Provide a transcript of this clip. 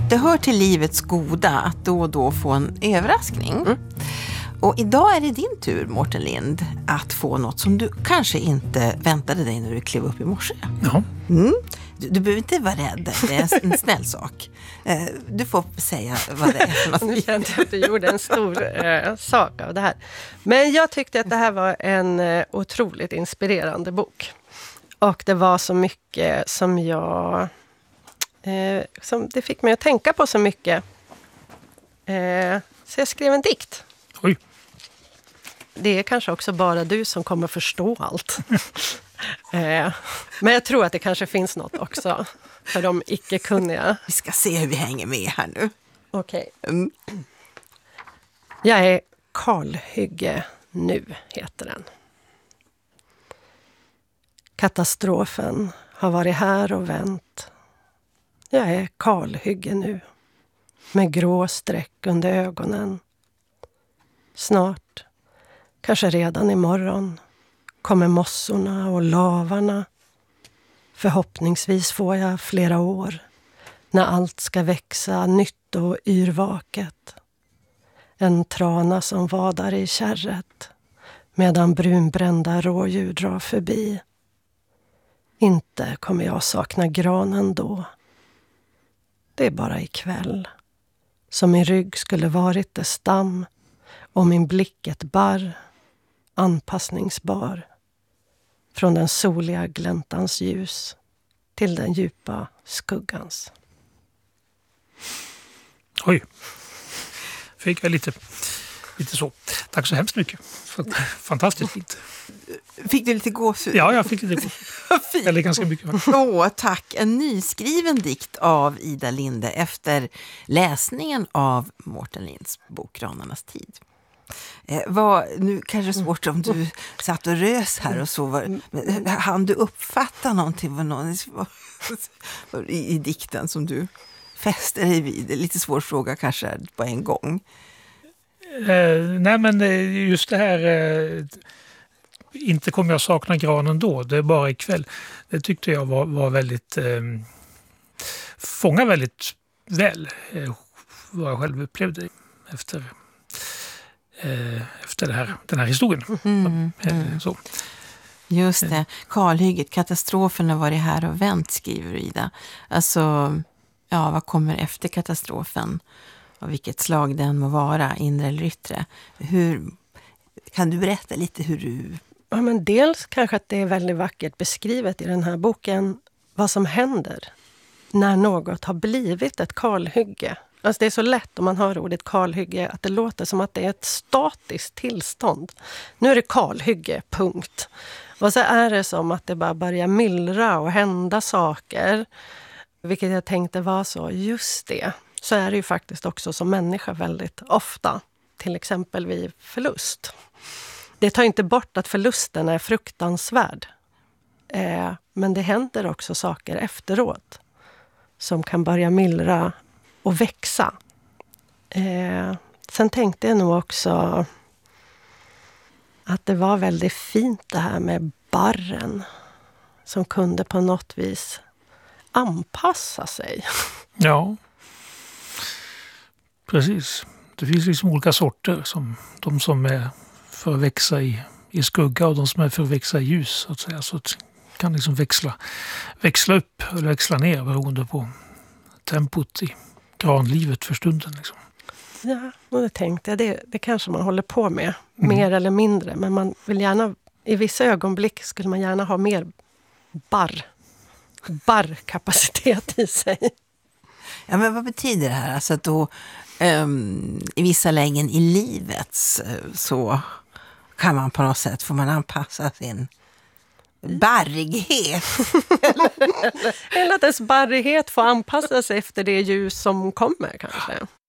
Det hör till livets goda att då och då få en överraskning. Och idag är det din tur, Mårten Lind, att få något som du kanske inte väntade dig när du klev upp i morse. Ja. Du behöver inte vara rädd, det är en snäll sak. Du får säga vad det är för något. Nu kände jag att du gjorde en stor sak av det här. Men jag tyckte att det här var en otroligt inspirerande bok. Och det var så mycket som det fick mig att tänka på så mycket. Så jag skrev en dikt. Oj. Det är kanske också bara du som kommer förstå allt. Men jag tror att det kanske finns något också för de icke-kunniga. Vi ska se hur vi hänger med här nu. Okej. Jag är kalhygge nu, heter den. Katastrofen har varit här och vänt. Jag är kalhygge nu, med grå streck under ögonen. Snart, kanske redan imorgon, kommer mossorna och lavarna. Förhoppningsvis får jag flera år, när allt ska växa nytt och yrvaket. En trana som vadar i kärret, medan brunbrända rådjur drar förbi. Inte kommer jag sakna granen då. Det är bara ikväll, som min rygg skulle varit dess stam och min blick ett barr, anpassningsbar, från den soliga gläntans ljus till den djupa skuggans. Oj. Fick jag lite så. Tack så hemskt mycket. Fantastiskt fint. Fick du lite gåshud? Ja, jag fick lite gåshud. Eller ganska mycket. Tack. En nyskriven dikt av Ida Linde efter läsningen av Mårten Linds bok Granarnas tid. Nu kanske svårt om du satt och rös här och så. Han du uppfatta någonting i dikten som du fäster dig vid? Det är lite svår fråga kanske på en gång. Nej, men just det här... Inte kommer jag sakna granen då, det är bara ikväll. Det tyckte jag var väldigt... fångar väldigt väl vad jag själv upplevde efter den här historien. Så. Just det. Kalhygget, katastrofen har varit här och vänt, skriver Ida. Alltså, ja, vad kommer efter katastrofen? Och vilket slag den må vara, inre eller yttre. Kan du berätta lite hur du... Ja, men dels kanske att det är väldigt vackert beskrivet i den här boken vad som händer när något har blivit ett kalhygge. Alltså det är så lätt om man hör ordet kalhygge att det låter som att det är ett statiskt tillstånd. Nu är det kalhygge, punkt. Och så är det som att det bara börjar myllra och hända saker. Vilket jag tänkte var så, just det. Så är det ju faktiskt också som människa väldigt ofta. Till exempel vid förlust. Det tar inte bort att förlusten är fruktansvärd. Men det händer också saker efteråt. Som kan börja myllra och växa. Sen tänkte jag nog också att det var väldigt fint det här med barren. Som kunde på något vis anpassa sig. Ja, precis. Det finns liksom olika sorter. De som är för att växa i skugga och de som är för att växa i ljus. Så att säga. Så att kan liksom växla upp eller växla ner beroende på tempot i granlivet för stunden. Liksom. Ja, och det tänkte jag. Det kanske man håller på med. Mer eller mindre. Men man vill gärna, i vissa ögonblick skulle man gärna ha mer barrkapacitet i sig. Ja, men vad betyder det här? Alltså att då i vissa lägen i livet så kan man på något sätt, får man anpassa sin barrighet. Eller att dess barrighet får anpassa sig efter det ljus som kommer kanske.